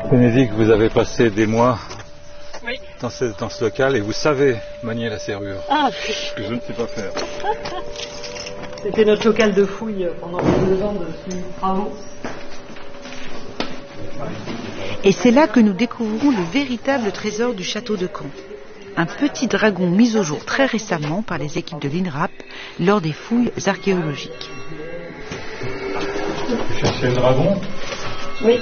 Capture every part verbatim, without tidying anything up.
Bénédicte, vous avez passé des mois oui. dans, ce, dans ce local et vous savez manier la serrure. Ah oui. Ce que je ne sais pas faire. C'était notre local de fouille pendant deux ans de travaux. Et c'est là que nous découvrons le véritable trésor du château de Caen. Un petit dragon mis au jour très récemment par les équipes de l'INRAP lors des fouilles archéologiques. Vous cherchez le dragon ? Oui.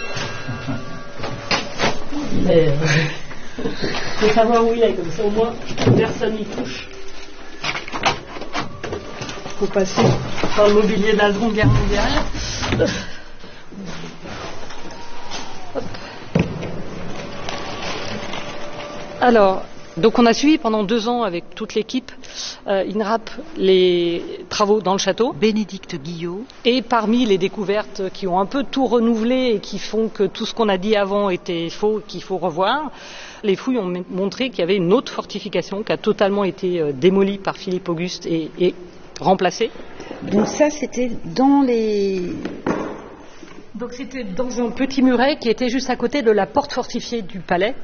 Mais euh, faut savoir où il est, comme ça au moins personne n'y touche. Faut passer par le mobilier de la Seconde Guerre mondiale. Hop. Alors, donc on a suivi pendant deux ans avec toute l'équipe euh, INRAP les travaux dans le château. Bénédicte Guillot. Et parmi les découvertes qui ont un peu tout renouvelé et qui font que tout ce qu'on a dit avant était faux, qu'il faut revoir, les fouilles ont m- montré qu'il y avait une autre fortification qui a totalement été euh, démolie par Philippe Auguste et, et remplacée. Donc ça c'était dans les... Donc c'était dans un petit muret qui était juste à côté de la porte fortifiée du palais.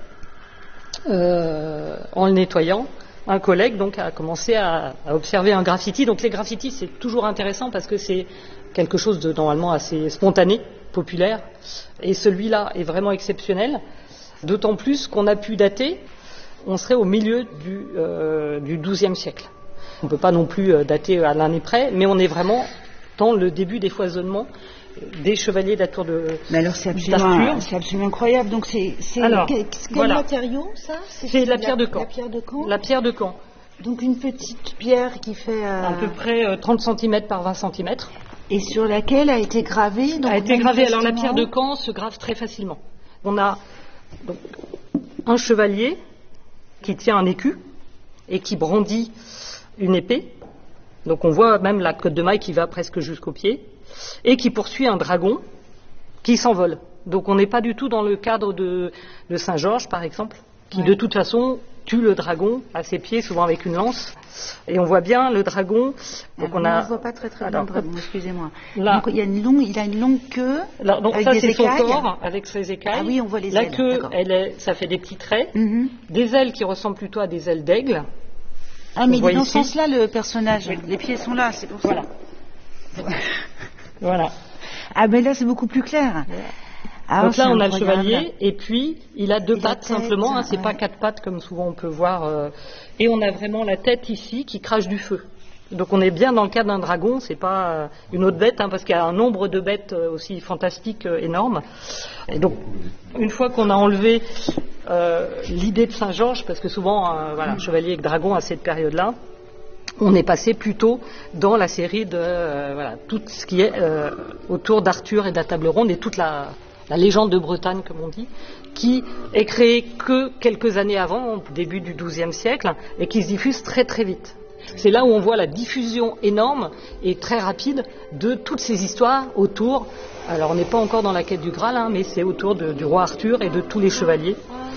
Euh, en le nettoyant, un collègue donc a commencé à, à observer un graffiti. Donc les graffitis c'est toujours intéressant parce que c'est quelque chose de normalement assez spontané, populaire, et celui-là est vraiment exceptionnel. D'autant plus qu'on a pu dater, on serait au milieu du, euh, du douzième siècle. On ne peut pas non plus dater à l'année près, mais on est vraiment dans le début des foisonnements des chevaliers de la tour de Mais alors c'est absolument, c'est absolument incroyable. Donc c'est, c'est alors, quel, quel voilà. matériau ça C'est, c'est la, la pierre de Caen. La pierre de Caen. La pierre de Caen. Donc une petite pierre qui fait euh... à peu près euh, trente centimètres par vingt centimètres. Et sur laquelle a été gravée. Donc a été gravée. Alors la pierre de Caen se grave très facilement. On a donc un chevalier qui tient un écu et qui brandit une épée. Donc on voit même la cotte de maille qui va presque jusqu'au pied. Et qui poursuit un dragon qui s'envole. Donc on n'est pas du tout dans le cadre de, de Saint-Georges, par exemple, qui ouais. de toute façon tue le dragon à ses pieds, souvent avec une lance. Et on voit bien le dragon. Donc on a. On ne voit pas très très bien le dragon. Excusez-moi. Là, donc il y a une longue, il a une longue queue. Là, donc avec ça des c'est écailles. Son corps avec ses écailles. Ah oui, on voit les la ailes. La queue, D'accord. elle est, ça fait des petits traits, mm-hmm. des ailes qui ressemblent plutôt à des ailes d'aigle. Ah mais il est dans ce sens-là le personnage. Oui. Les pieds sont là, c'est pour ça. Voilà. Voilà. Ah ben là c'est beaucoup plus clair. Voilà. Ah, donc là on a le chevalier et puis il a deux il pattes tête, simplement, hein, c'est ouais. pas quatre pattes comme souvent on peut voir. Euh, et on a vraiment la tête ici qui crache du feu. Donc on est bien dans le cas d'un dragon, c'est pas euh, une autre bête, hein, parce qu'il y a un nombre de bêtes euh, aussi fantastiques, euh, énormes. Et donc une fois qu'on a enlevé euh, l'idée de Saint-Georges, parce que souvent euh, voilà, un chevalier avec dragon à cette période-là, on est passé plutôt dans la série de euh, voilà, tout ce qui est euh, autour d'Arthur et de la table ronde et toute la, la légende de Bretagne, comme on dit, qui est créée que quelques années avant, au début du douzième siècle, et qui se diffuse très très vite. C'est là où on voit la diffusion énorme et très rapide de toutes ces histoires autour. Alors on n'est pas encore dans la quête du Graal, hein, mais c'est autour de, du roi Arthur et de tous les chevaliers.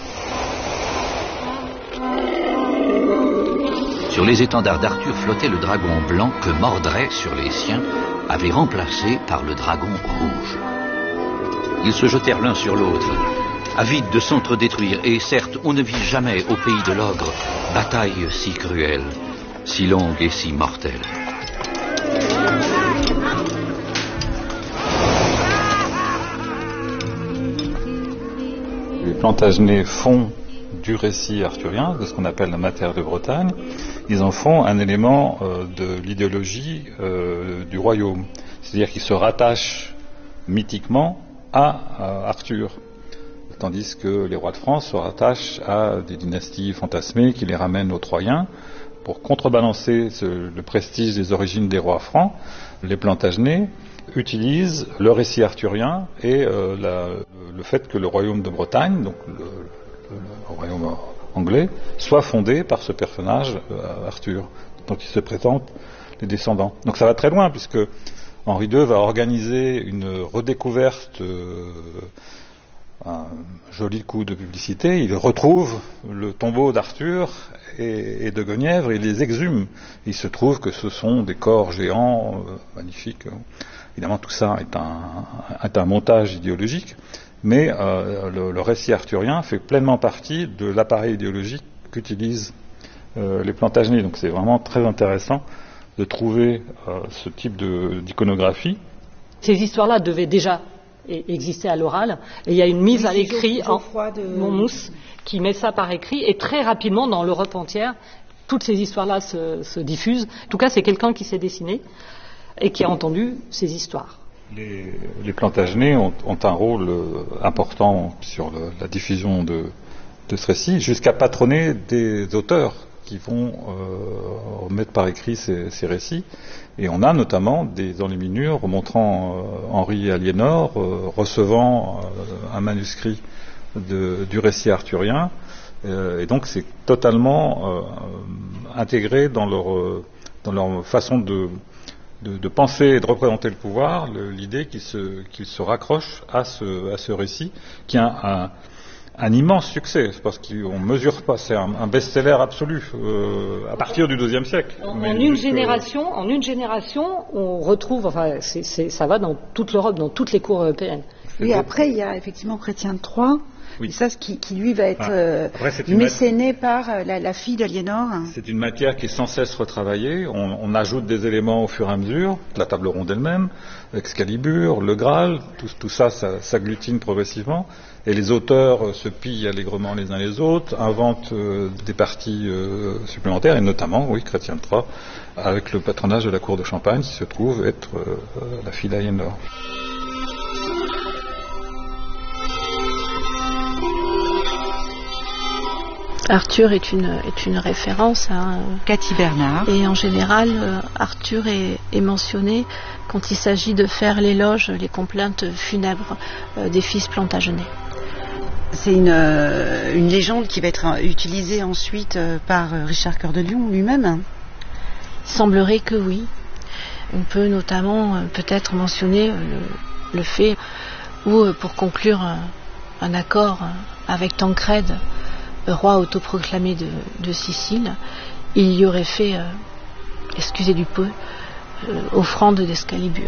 Sur les étendards d'Arthur flottait le dragon blanc que Mordred, sur les siens, avait remplacé par le dragon rouge. Ils se jetèrent l'un sur l'autre, avides de s'entre-détruire, et certes, on ne vit jamais au pays de l'ogre bataille si cruelle, si longue et si mortelle. Les Plantagenets font du récit arthurien, de ce qu'on appelle la matière de Bretagne, ils en font un élément euh, de l'idéologie euh, du royaume. C'est-à-dire qu'ils se rattachent mythiquement à, à Arthur, tandis que les rois de France se rattachent à des dynasties fantasmées qui les ramènent aux Troyens. Pour contrebalancer ce, le prestige des origines des rois francs, les Plantagenets utilisent le récit arthurien et euh, la, le fait que le royaume de Bretagne, donc le, le, le royaume anglais, soit fondé par ce personnage, euh, Arthur, dont ils se prétendent les descendants. Donc ça va très loin, puisque Henri deux va organiser une redécouverte, euh, un joli coup de publicité. Il retrouve le tombeau d'Arthur et, et de Guenièvre et il les exhume. Il se trouve que ce sont des corps géants, euh, magnifiques. Évidemment, tout ça est un, est un montage idéologique. mais euh, le, le récit arthurien fait pleinement partie de l'appareil idéologique qu'utilisent euh, les Plantagenets. Donc c'est vraiment très intéressant de trouver euh, ce type de, d'iconographie. Ces histoires-là devaient déjà exister à l'oral, et il y a une mise oui, à l'écrit en de... Monmouth qui met ça par écrit, et très rapidement dans l'Europe entière, toutes ces histoires-là se, se diffusent. En tout cas, c'est quelqu'un qui s'est dessiné et qui a entendu ces histoires. Les, les Plantagenets ont, ont un rôle important sur le, la diffusion de, de ce récit, jusqu'à patronner des auteurs qui vont euh, mettre par écrit ces, ces récits. Et on a notamment des enluminures montrant euh, Henri Aliénor euh, recevant euh, un manuscrit de, du récit arthurien. Euh, et donc c'est totalement euh, intégré dans leur, euh, dans leur façon de, de, de penser et de représenter le pouvoir, le, l'idée qu'ils se, qu'ils se raccrochent à ce, à ce récit qui a un, un un immense succès, parce qu'on ne mesure pas, c'est un, un best-seller absolu euh, à partir du douzième siècle. En, en, une génération, que... en une génération, on retrouve, enfin, c'est, c'est, ça va dans toute l'Europe, dans toutes les cours européennes. Oui, après, il y a effectivement Chrétien de Troyes, oui. Et ça, ce qui, qui lui va être ah. euh, mécéné mat... par euh, la, la fille d'Aliénor. C'est une matière qui est sans cesse retravaillée. On, on ajoute des éléments au fur et à mesure. La table ronde elle-même, Excalibur, le Graal, tout, tout ça, ça s'agglutine progressivement. Et les auteurs euh, se pillent allègrement les uns les autres, inventent euh, des parties euh, supplémentaires, et notamment, oui, Chrétien de Troyes, avec le patronage de la cour de Champagne, qui se trouve être euh, la fille d'Aliénor. Arthur est une, est une référence à Cathy Bernard. Et en général, euh, Arthur est, est mentionné quand il s'agit de faire l'éloge, les complaintes funèbres euh, des fils Plantagenets. C'est une, euh, une légende qui va être utilisée ensuite euh, par Richard Cœur de Lion lui-même. Il semblerait que oui. On peut notamment euh, peut-être mentionner euh, le, le fait où, euh, pour conclure euh, un accord euh, avec Tancrède, roi autoproclamé de, de Sicile, il y aurait fait, euh, excusez du peu, euh, offrande d'Excalibur.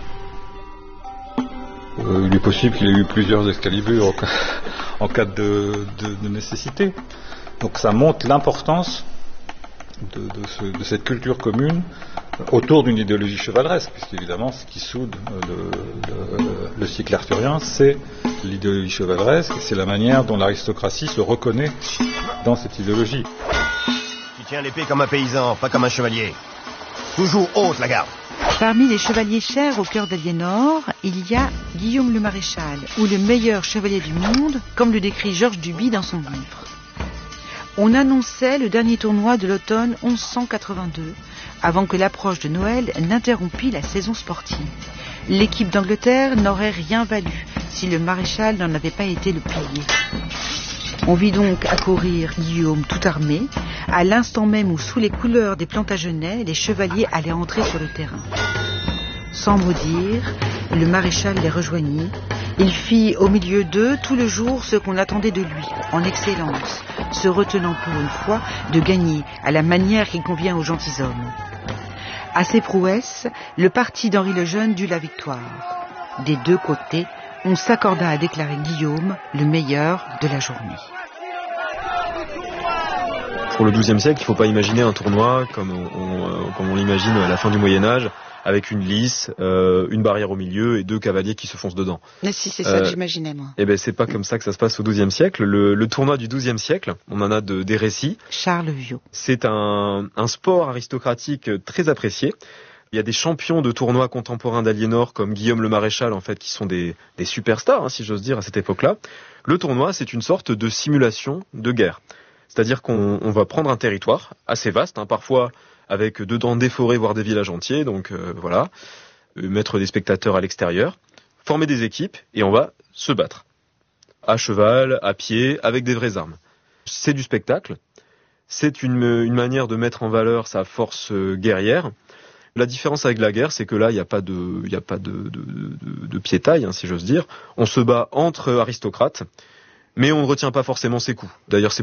Euh, il est possible qu'il ait eu plusieurs Excalibur en cas, en cas de, de, de nécessité. Donc ça montre l'importance de, de, ce, de cette culture commune autour d'une idéologie chevaleresque, puisqu'évidemment ce qui soude le, le, le cycle arthurien, c'est l'idéologie chevaleresque, c'est la manière dont l'aristocratie se reconnaît dans cette idéologie. Tu tiens l'épée comme un paysan, pas comme un chevalier. Toujours haute la garde. Parmi les chevaliers chers au cœur d'Aliénor, il y a Guillaume le Maréchal, ou le meilleur chevalier du monde, comme le décrit Georges Duby dans son livre. On annonçait le dernier tournoi de l'automne onze cent quatre-vingt-deux, avant que l'approche de Noël n'interrompît la saison sportive. L'équipe d'Angleterre n'aurait rien valu si le maréchal n'en avait pas été le pilier. On vit donc accourir Guillaume tout armé, à l'instant même où, sous les couleurs des Plantagenets, les chevaliers allaient entrer sur le terrain. Sans mot dire, le maréchal les rejoignit. Il fit au milieu d'eux tout le jour ce qu'on attendait de lui, en excellence, se retenant pour une fois de gagner à la manière qui convient aux gentilshommes. À ces prouesses, le parti d'Henri le Jeune dut la victoire. Des deux côtés, on s'accorda à déclarer Guillaume le meilleur de la journée. Pour le douzième siècle, il ne faut pas imaginer un tournoi comme on, on, comme on l'imagine à la fin du Moyen-Âge, avec une lice, euh, une barrière au milieu et deux cavaliers qui se foncent dedans. Mais si, c'est ça euh, que j'imaginais, moi. Eh ben, c'est pas comme ça que ça se passe au douzième siècle. Le, le tournoi du douzième siècle, on en a de, des récits. Charles Viau. C'est un, un sport aristocratique très apprécié. Il y a des champions de tournois contemporains d'Aliénor comme Guillaume le Maréchal, en fait, qui sont des, des superstars, hein, si j'ose dire, à cette époque-là. Le tournoi, c'est une sorte de simulation de guerre. C'est-à-dire qu'on on va prendre un territoire assez vaste, hein, parfois avec dedans des forêts, voire des villages entiers, donc euh, voilà, euh, mettre des spectateurs à l'extérieur, former des équipes, et on va se battre. À cheval, à pied, avec des vraies armes. C'est du spectacle, c'est une, une manière de mettre en valeur sa force guerrière. La différence avec la guerre, c'est que là, il n'y a pas de, il n'y a pas de, de, de, de pied-taille, hein, si j'ose dire. On se bat entre aristocrates, mais on ne retient pas forcément ses coups. D'ailleurs, c'est